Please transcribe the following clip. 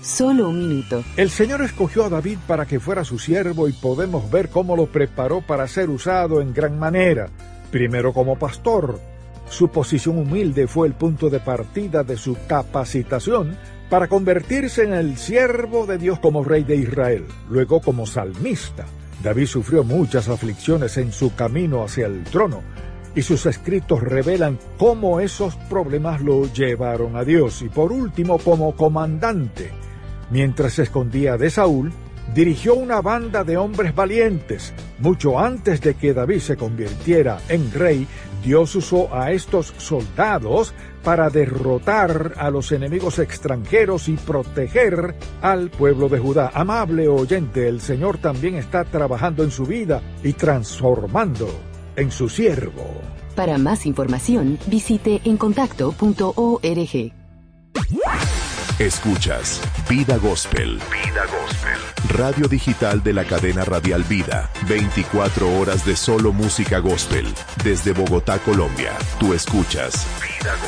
solo un minuto. El Señor escogió a David para que fuera su siervo y podemos ver cómo lo preparó para ser usado en gran manera. Primero como pastor. Su posición humilde fue el punto de partida de su capacitación para convertirse en el siervo de Dios como rey de Israel. Luego como salmista. David sufrió muchas aflicciones en su camino hacia el trono, y sus escritos revelan cómo esos problemas lo llevaron a Dios. Y por último, como comandante, mientras se escondía de Saúl, dirigió una banda de hombres valientes. Mucho antes de que David se convirtiera en rey, Dios usó a estos soldados para derrotar a los enemigos extranjeros y proteger al pueblo de Judá. Amable oyente, el Señor también está trabajando en su vida y transformando en su siervo. Para más información, visite encontacto.org. Escuchas Vida Gospel. Vida Gospel. Radio digital de la cadena radial Vida. 24 horas de solo música gospel. Desde Bogotá, Colombia. Tú escuchas Vida Gospel.